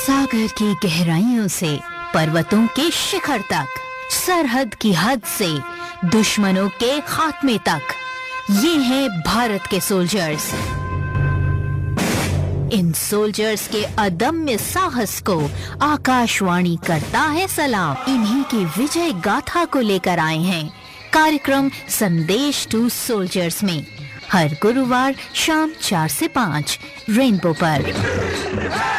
सागर की गहराइयों से पर्वतों के शिखर तक, सरहद की हद से दुश्मनों के खात्मे तक, ये हैं भारत के सोल्जर्स। इन सोल्जर्स के अदम्य साहस को आकाशवाणी करता है सलाम। इन्हीं की विजय गाथा को लेकर आए हैं कार्यक्रम संदेश टू सोल्जर्स में, हर गुरुवार शाम 4 से 5 रेनबो पर।